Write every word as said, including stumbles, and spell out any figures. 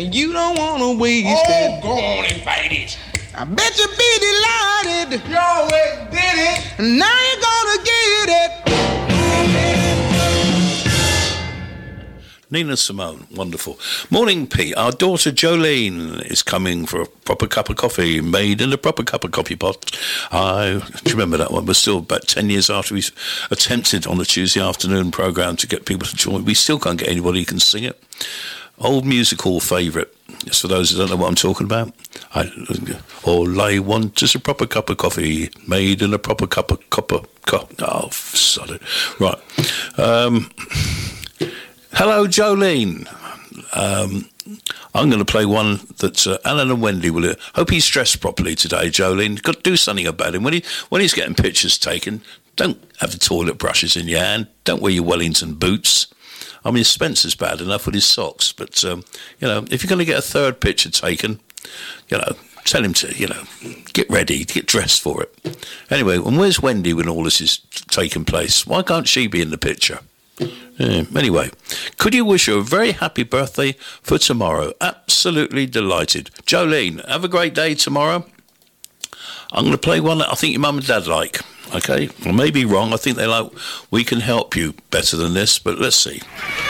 and you don't wanna waste oh, it. Go on and fight it. I bet you be delighted. You always did it. Now you're gonna get it. Nina Simone, wonderful. Morning, Pete. Our daughter Jolene is coming for a proper cup of coffee, made in a proper cup of coffee pot. I do you remember that one? We're still about ten years after we attempted on the Tuesday afternoon programme to get people to join. We still can't get anybody who can sing it. Old music hall favourite. Just for those who don't know what I'm talking about. I, all I want is a proper cup of coffee, made in a proper cup of copper. Co- oh, sod it. Right. Um... Hello, Jolene. Um, I'm going to play one that uh, Alan and Wendy will. Uh, hope he's dressed properly today, Jolene. Got to do something about him when he when he's getting pictures taken. Don't have the toilet brushes in your hand. Don't wear your Wellington boots. I mean, Spencer's bad enough with his socks, but um, you know, if you're going to get a third picture taken, you know, tell him to, you know, get ready, get dressed for it. Anyway, and where's Wendy when all this is taking place? Why can't she be in the picture? Yeah, anyway, could you wish her a very happy birthday for tomorrow? Absolutely delighted. Jolene, have a great day tomorrow. I'm going to play one that I think your mum and dad like. Okay, I may be wrong. I think they like We Can Help You better than this, but let's see.